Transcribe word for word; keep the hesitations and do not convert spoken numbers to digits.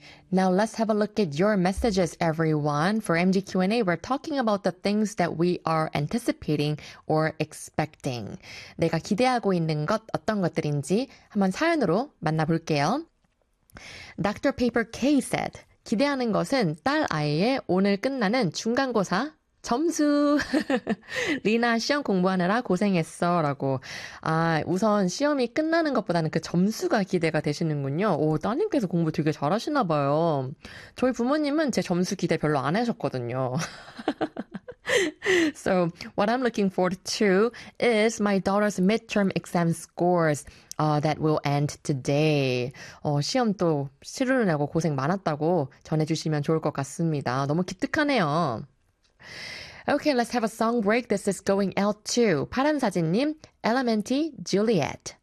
Now let's have a look at your messages, everyone. For M G Q and A, we're talking about the things that we are anticipating or expecting. 내가 기대하고 있는 것, 어떤 것들인지 한번 사연으로 만나볼게요. Doctor Paper K said, 기대하는 것은 딸 아이의 오늘 끝나는 중간고사 점수. 리나 시험 공부하느라 고생했어 라고. 아, 우선 시험이 끝나는 것보다는 그 점수가 기대가 되시는군요. 오, 따님께서 공부 되게 잘하시나 봐요. 저희 부모님은 제 점수 기대 별로 안 하셨거든요. So what I'm looking forward to is my daughter's midterm exam scores uh, that will end today. 어, 시험 또 치르느라고 고생 많았다고 전해주시면 좋을 것 같습니다. 너무 기특하네요. Okay, let's have a song break. This is going out to 파란사진님, Elementy, Juliet.